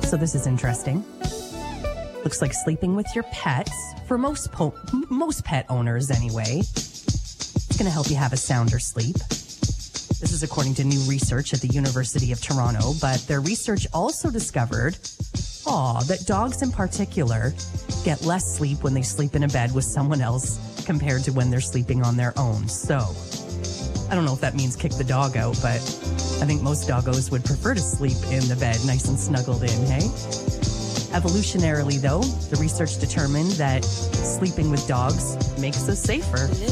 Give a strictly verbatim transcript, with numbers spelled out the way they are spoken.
So this is interesting. Looks like sleeping with your pets, for most po- most pet owners anyway, it's going to help you have a sounder sleep. This is according to new research at the University of Toronto, but their research also discovered, aw, that dogs in particular get less sleep when they sleep in a bed with someone else compared to when they're sleeping on their own. So, I don't know if that means kick the dog out, but I think most doggos would prefer to sleep in the bed nice and snuggled in, hey? Evolutionarily, though, the research determined that sleeping with dogs makes us safer.